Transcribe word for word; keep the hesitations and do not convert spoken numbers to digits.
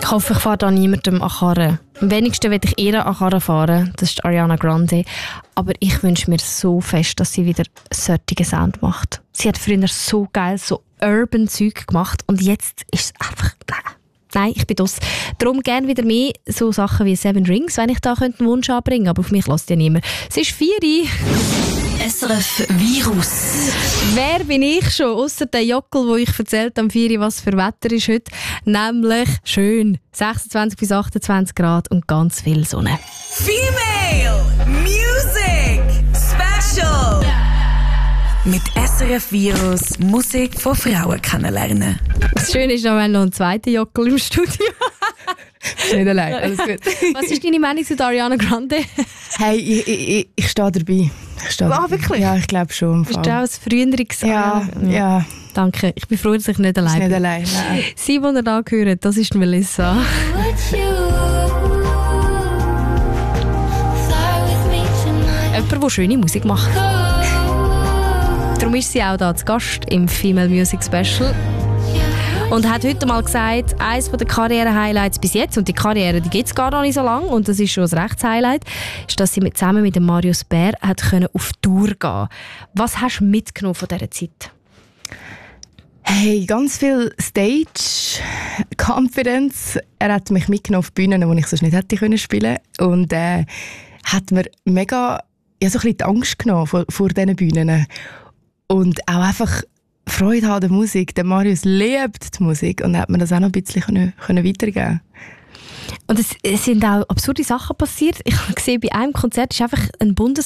Ich hoffe, ich fahre da niemandem an Karren. Am wenigsten will ich ihr an Karren fahren. Das ist Ariana Grande. Aber ich wünsche mir so fest, dass sie wieder solchen Sound macht. Sie hat früher so geil, so urban Zeug gemacht. Und jetzt ist es einfach... Nein, ich bin das. Darum gerne wieder mehr so Sachen wie Seven Rings, wenn ich da einen Wunsch anbringen könnte. Aber auf mich lässt ja niemand. Es ist vier Uhr. S R F Virus. Wer bin ich schon? Ausser der Jockel, wo ich erzählt am vier Uhr, was für Wetter ist heute. Nämlich schön. sechsundzwanzig bis achtundzwanzig Grad und ganz viel Sonne. Female Music Special. Mit S R F Virus Musik von Frauen kennenlernen. Das Schöne ist, wir haben noch einen zweiten Jockel im Studio. Ist nicht allein, alles gut. Was ist deine Meinung zu Ariana Grande? Hey, ich, ich, ich, ich stehe dabei. Ich stehe Ah, dabei. wirklich? Ja, ich glaube schon. Bist du auch ein früheres? Ja, ja, ja. Danke, ich bin froh, dass ich nicht Ist allein nicht bin. allein, nein. Sie, die ihr da gehört, das ist Melissa. Jemand, der schöne Musik macht. Darum ist sie auch da zu Gast im Female Music Special. Und hat heute mal gesagt, eines der Karriere-Highlights bis jetzt, und die Karriere die gibt es gar noch nicht so lange, und das ist schon ein rechtes Highlight, ist, dass sie mit, zusammen mit dem Marius Bär hat können auf Tour gehen. Was hast du mitgenommen von dieser Zeit? Hey, ganz viel Stage-Confidence. Er hat mich mitgenommen auf Bühnen, wo ich sonst nicht hätte können spielen. Und äh, hat mir mega ja, so ein bisschen die Angst genommen vor, vor diesen Bühnen. Und auch einfach Freude haben an der Musik. Der Marius liebt die Musik und hat mir das auch noch ein bisschen können, können weitergeben. Und es, es sind auch absurde Sachen passiert. Ich habe gesehen, bei einem Konzert ist einfach ein Bundes